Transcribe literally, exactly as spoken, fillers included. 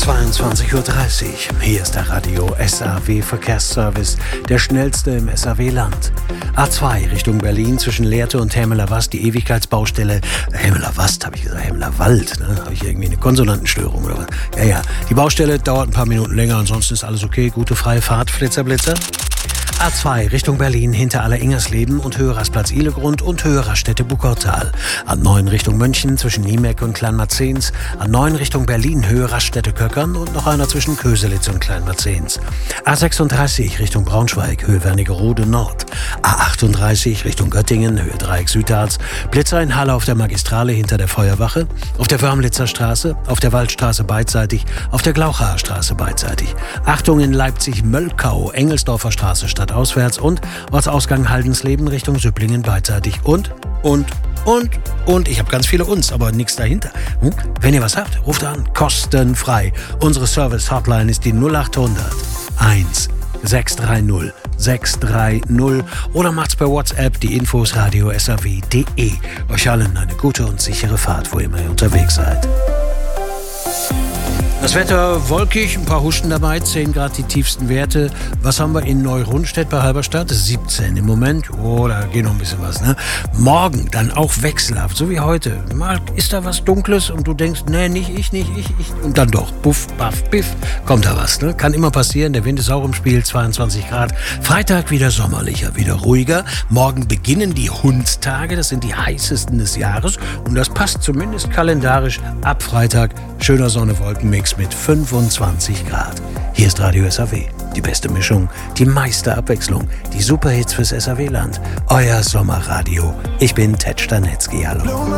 zweiundzwanzig Uhr dreißig. Hier ist der Radio S A W Verkehrsservice, der schnellste im S A W-Land. A zwei Richtung Berlin zwischen Lehrte und Hermeler-Wast, die Ewigkeitsbaustelle. Hermeler-Wast, habe ich gesagt, Hermeler-Wald. Ne? Habe ich irgendwie eine Konsonantenstörung oder was? Ja, ja. Die Baustelle dauert ein paar Minuten länger, ansonsten ist alles okay. Gute freie Fahrt, Flitzer, Blitzer. A zwei Richtung Berlin hinter Aller-Ingersleben und Höherastplatz Ihlegrund und Höheraststätte Buckautal. A neun Richtung München zwischen Niemeck und Kleinmarzens. A neun Richtung Berlin Höheraststätte Köckern und noch einer zwischen Köselitz und Kleinmarzens. A sechsunddreißig Richtung Braunschweig, Höhe Wernigerode Nord. A achtunddreißig Richtung Göttingen, Höhe Dreieck Südharz. Blitzer in Halle auf der Magistrale hinter der Feuerwache. Auf der Wörmlitzer Straße, auf der Waldstraße beidseitig, auf der Glauchaer Straße beidseitig. Achtung in Leipzig-Möllkau, Engelsdorfer Straße stadtauswärts und Ortsausgang Haldensleben Richtung Süpplingen beidseitig. Und, und, und, und. Ich habe ganz viele Uns, aber nichts dahinter. Hm? Wenn ihr was habt, ruft an. Kostenfrei. Unsere Service-Hotline ist die null achthundert eins sechs drei null sechs drei null oder macht's per WhatsApp die Infos radio s a w punkt d e. Euch allen eine gute und sichere Fahrt, wo immer ihr unterwegs seid. Das Wetter wolkig, ein paar Huschen dabei, zehn Grad die tiefsten Werte. Was haben wir in Neu-Rundstedt bei Halberstadt? siebzehn im Moment. Oh, da geht noch ein bisschen was, ne? Morgen dann auch wechselhaft, so wie heute. Mal ist da was Dunkles und du denkst, nee, nicht ich, nicht ich, ich. Und dann doch, puff, baff, piff, kommt da was, ne? Kann immer passieren, der Wind ist auch im Spiel, zweiundzwanzig Grad. Freitag wieder sommerlicher, wieder ruhiger. Morgen beginnen die Hundstage, das sind die heißesten des Jahres. Und das passt zumindest kalendarisch ab Freitag. Schöner Sonne-Wolkenmix mit fünfundzwanzig Grad. Hier ist Radio S A W. Die beste Mischung, die meiste Abwechslung, die Superhits fürs S A W-Land. Euer Sommerradio. Ich bin Ted Stanetzky. Hallo.